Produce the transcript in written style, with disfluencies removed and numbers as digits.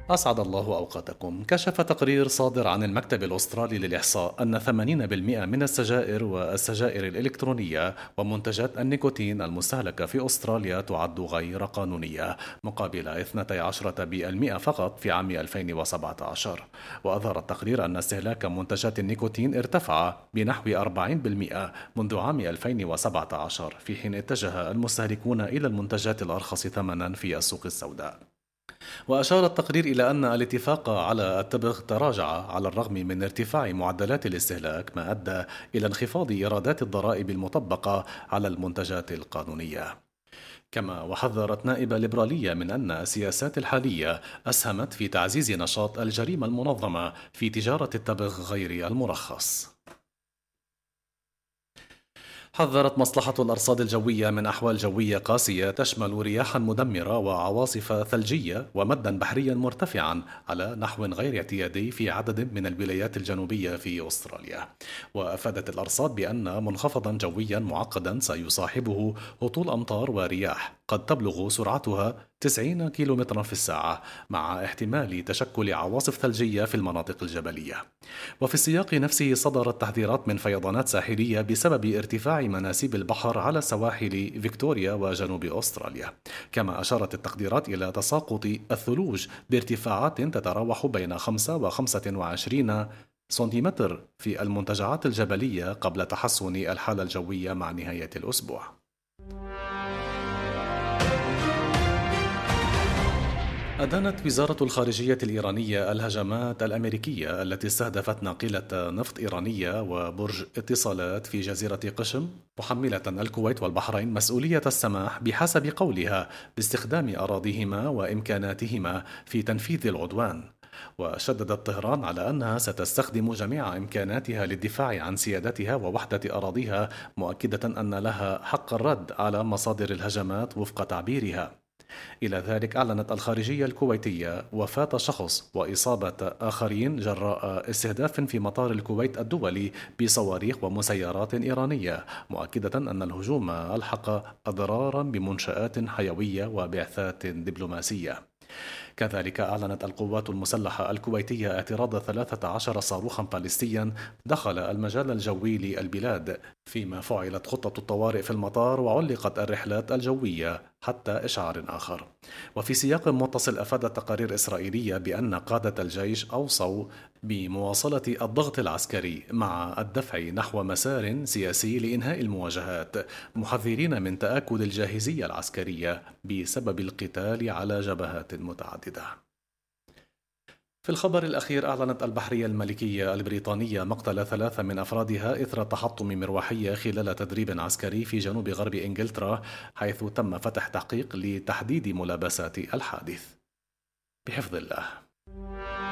أسعد الله أوقاتكم. كشف تقرير صادر عن المكتب الأسترالي للإحصاء أن 80% من السجائر والسجائر الإلكترونية ومنتجات النيكوتين المستهلكة في أستراليا تعد غير قانونية، مقابل 12% فقط في عام 2017. وأظهر التقرير أن استهلاك منتجات النيكوتين ارتفع بنحو 40% منذ عام 2017، في حين اتجه المستهلكون إلى المنتجات الأرخص ثمنا في السوق السوداء. وأشار التقرير إلى أن الاتفاق على التبغ تراجع على الرغم من ارتفاع معدلات الاستهلاك، ما أدى إلى انخفاض إيرادات الضرائب المطبقة على المنتجات القانونية. كما وحذرت نائبة ليبرالية من أن السياسات الحالية أسهمت في تعزيز نشاط الجريمة المنظمة في تجارة التبغ غير المرخص. حذرت مصلحة الأرصاد الجوية من أحوال جوية قاسية تشمل رياحا مدمرة وعواصف ثلجية ومدا بحريا مرتفعا على نحو غير اعتيادي في عدد من الولايات الجنوبية في أستراليا. وأفادت الأرصاد بأن منخفضا جويا معقدا سيصاحبه هطول أمطار ورياح قد تبلغ سرعتها 90 كيلومترا في الساعة، مع احتمال تشكل عواصف ثلجية في المناطق الجبلية. وفي السياق نفسه صدرت تحذيرات من فيضانات ساحلية بسبب ارتفاع مناسيب البحر على سواحل فيكتوريا وجنوب أستراليا. كما أشارت التقديرات إلى تساقط الثلوج بارتفاعات تتراوح بين 5 و 25 سنتيمتر في المنتجعات الجبلية قبل تحسن الحالة الجوية مع نهاية الأسبوع. أدانت وزارة الخارجية الإيرانية الهجمات الأمريكية التي استهدفت ناقلة نفط إيرانية وبرج اتصالات في جزيرة قشم، محملة الكويت والبحرين مسؤولية السماح بحسب قولها باستخدام أراضيهما وإمكاناتهما في تنفيذ العدوان. وشددت طهران على أنها ستستخدم جميع إمكاناتها للدفاع عن سيادتها ووحدة أراضيها، مؤكدة أن لها حق الرد على مصادر الهجمات وفق تعبيرها. إلى ذلك أعلنت الخارجية الكويتية وفاة شخص وإصابة آخرين جراء استهداف في مطار الكويت الدولي بصواريخ ومسيرات إيرانية، مؤكدة أن الهجوم ألحق أضرارا بمنشآت حيوية وبعثات دبلوماسية. كذلك أعلنت القوات المسلحة الكويتية اعتراض 13 صاروخا باليستيا دخل المجال الجوي للبلاد، فيما فعلت خطة الطوارئ في المطار وعلقت الرحلات الجوية حتى إشعار آخر. وفي سياق متصل أفادت تقارير إسرائيلية بأن قادة الجيش أوصوا بمواصلة الضغط العسكري مع الدفع نحو مسار سياسي لإنهاء المواجهات، محذرين من تآكل الجاهزية العسكرية بسبب القتال على جبهات متعددة. في الخبر الأخير أعلنت البحرية الملكية البريطانية مقتل 3 من أفرادها إثر تحطم مروحية خلال تدريب عسكري في جنوب غرب إنجلترا، حيث تم فتح تحقيق لتحديد ملابسات الحادث. بحفظ الله.